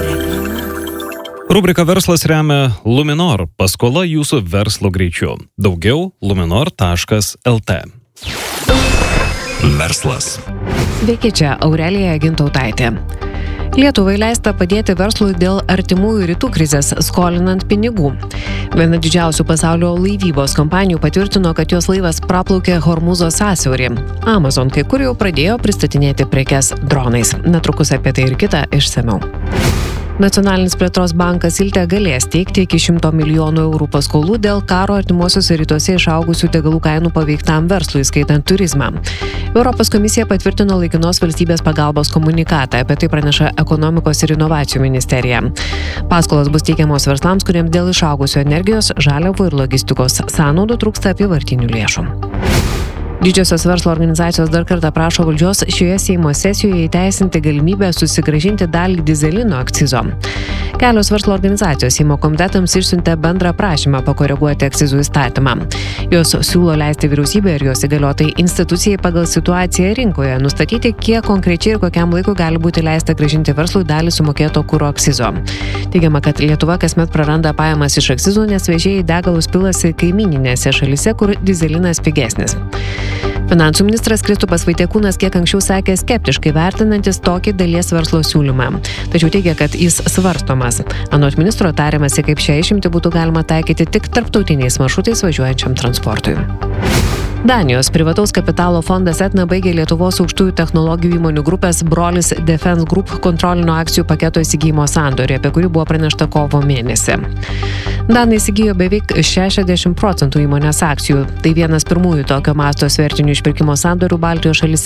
Rubrika Verslas remia Luminor. Paskola jūsų verslo greičiu. Daugiau luminor.lt. Verslas. Sveiki, čia Aurelija Gintautaitė. Lietuvai leista padėti verslui dėl artimųjų rytų krizės skolinant pinigų. Viena didžiausių pasaulio laivybos kompanijų patvirtino, kad jos laivas praplaukė Hormūzo sąsiaurį. Amazon kai kur jau pradėjo pristatinėti prekes dronais. Netrukus apie tai ir kitą išsamiau. Nacionalinis plėtros bankas Ilte galės teikti iki 100 milijonų eurų paskolų dėl karo artimuosiuose rytuose išaugusių degalų kainų paveiktam verslui, skaitant turizmą. Europos komisija patvirtino laikinos valstybės pagalbos komunikatą, apie tai praneša Ekonomikos ir inovacijų ministerija. Paskolos bus teikiamos verslams, kuriems dėl išaugusio energijos, žaliavų ir logistikos sąnaudų trūksta apyvartinių lėšų. Didžiosios verslo organizacijos dar kartą prašo valdžios šioje Seimo sesijoje įteisinti galimybę susigrąžinti dalį dyzelino akcizo. Kelios verslo organizacijos Seimo komitetams išsiuntė bendrą prašymą pakoreguoti akcizų įstatymą. Jos siūlo leisti vyriausybė ir jos įgaliotai institucijai pagal situaciją rinkoje nustatyti, kiek konkrečiai ir kokiam laikui gali būti leista grąžinti verslui dalį sumokėto kuro akcizo. Teigiama, kad Lietuva kasmet praranda pajamas iš akcizų, nes vežėjai degalus pilasi kaimyninėse šalyse, kur dyzelinas pigesnis. Finansų ministras Kristupas Vaitiekūnas kiek anksčiau sakė skeptiškai vertinantis tokį dalies verslo siūlymą. Tačiau teigia, kad jis svarstomas. Anot ministro tariamasi, kaip šią išimtį būtų galima taikyti tik tarptautiniais maršrutais važiuojančiam transportui. Danijos privataus kapitalo fondas Etna baigė Lietuvos aukštųjų technologijų įmonių grupės Brolis Defense Group kontrolinio akcijų paketo įsigijimo sandorį, apie kurį buvo pranešta kovo mėnesį. Danai įsigijo beveik 60% įmonės akcijų. Tai vienas pirmųjų tokio masto svertinių išpirkimo sandorių Baltijos šalyse